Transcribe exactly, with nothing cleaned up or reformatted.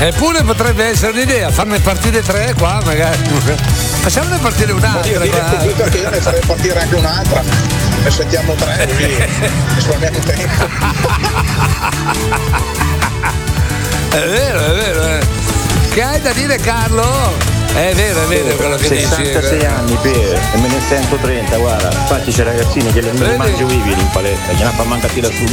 Eppure potrebbe essere un'idea, farne partire tre qua magari. Facciamone partire un'altra. Io direi subito che io ne farei partire anche un'altra. Ne sentiamo tre così risparmiamo tempo. È vero, è vero. Eh. Che hai da dire, Carlo? È vero, è vero quello che dici. sessantasei anni, Pier, e me ne sento trenta, guarda. Infatti c'è ragazzini che le mangio vivi in palestra, gliela fa mancare da su.